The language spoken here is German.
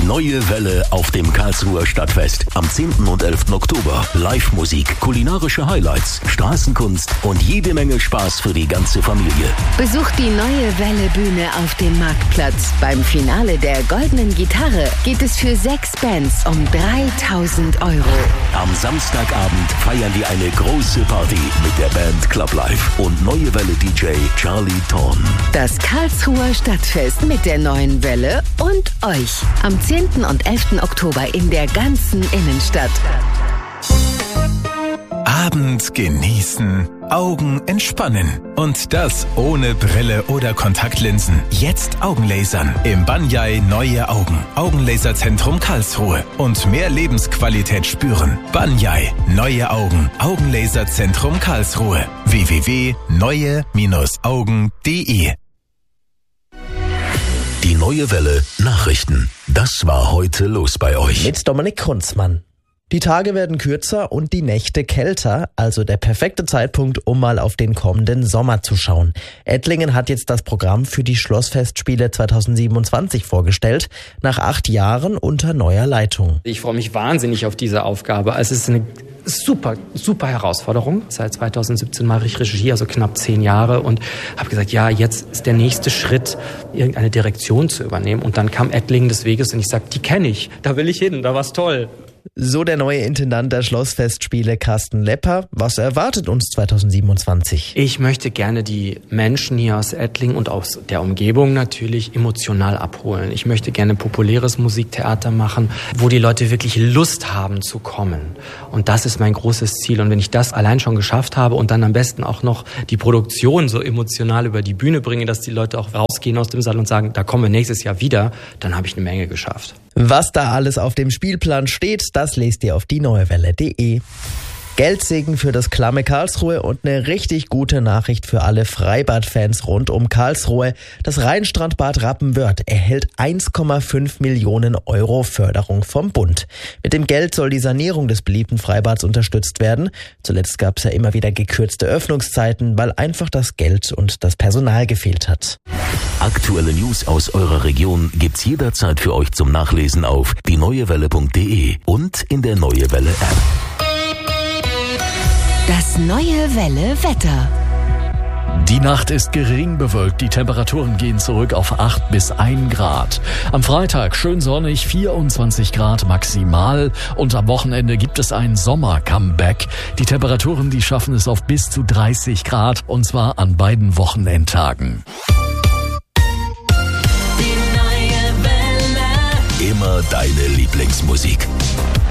Neue Welle auf dem Karlsruher Stadtfest. Am 10. und 11. Oktober. Live-Musik, kulinarische Highlights, Straßenkunst und jede Menge Spaß für die ganze Familie. Besucht die Neue Welle Bühne auf dem Marktplatz. Beim Finale der Goldenen Gitarre geht es für 6 Bands um 3.000 €. Am Samstagabend feiern wir eine große Party mit der Band Club Life und Neue Welle DJ Charlie Thorn. Das Karlsruher Stadtfest mit der Neuen Welle und euch. Am 10. und 11. Oktober in der ganzen Innenstadt. Abend genießen, Augen entspannen. Und das ohne Brille oder Kontaktlinsen. Jetzt Augenlasern im Banyai Neue Augen. Augenlaserzentrum Karlsruhe. Und mehr Lebensqualität spüren. Banyai Neue Augen. Augenlaserzentrum Karlsruhe. www.neue-augen.de. Die Neue Welle Nachrichten. Das war heute los bei euch. Mit Dominik Kunzmann. Die Tage werden kürzer und die Nächte kälter, also der perfekte Zeitpunkt, um mal auf den kommenden Sommer zu schauen. Ettlingen hat jetzt das Programm für die Schlossfestspiele 2027 vorgestellt, nach 8 Jahren unter neuer Leitung. Ich freue mich wahnsinnig auf diese Aufgabe. Es ist eine super Herausforderung. Seit 2017 mache ich Regie, also knapp 10 Jahre, und habe gesagt, ja, jetzt ist der nächste Schritt, irgendeine Direktion zu übernehmen. Und dann kam Ettlingen des Weges und ich sagte, die kenne ich, da will ich hin, da war's toll. So der neue Intendant der Schlossfestspiele, Carsten Lepper. Was erwartet uns 2027? Ich möchte gerne die Menschen hier aus Ettlingen und aus der Umgebung natürlich emotional abholen. Ich möchte gerne populäres Musiktheater machen, wo die Leute wirklich Lust haben zu kommen. Und das ist mein großes Ziel. Und wenn ich das allein schon geschafft habe und dann am besten auch noch die Produktion so emotional über die Bühne bringe, dass die Leute auch rausgehen aus dem Saal und sagen, da kommen wir nächstes Jahr wieder, dann habe ich eine Menge geschafft. Was da alles auf dem Spielplan steht, das lest ihr auf dieneuewelle.de. Geldsegen für das klamme Karlsruhe und eine richtig gute Nachricht für alle Freibad-Fans rund um Karlsruhe. Das Rheinstrandbad Rappenwörth erhält 1,5 Millionen € Förderung vom Bund. Mit dem Geld soll die Sanierung des beliebten Freibads unterstützt werden. Zuletzt gab es ja immer wieder gekürzte Öffnungszeiten, weil einfach das Geld und das Personal gefehlt hat. Aktuelle News aus eurer Region gibt's jederzeit für euch zum Nachlesen auf dieneuewelle.de und in der Neue Welle App. Das Neue Welle Wetter. Die Nacht ist gering bewölkt, die Temperaturen gehen zurück auf 8 bis 1 Grad. Am Freitag schön sonnig, 24 Grad maximal, und am Wochenende gibt es ein Sommer-Comeback. Die Temperaturen, die schaffen es auf bis zu 30 Grad, und zwar an beiden Wochenendtagen. Immer deine Lieblingsmusik.